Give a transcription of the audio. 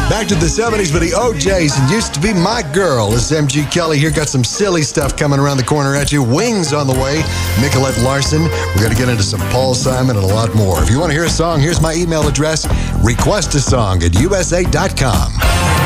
Back to the 70s with the OJs and Used to Be My Girl. This is MG Kelly here. Got some silly stuff coming around the corner at you. Wings on the way. Nicolette Larson. We're going to get into some Paul Simon and a lot more. If you want to hear a song, here's my email address. Request a song at USA.com.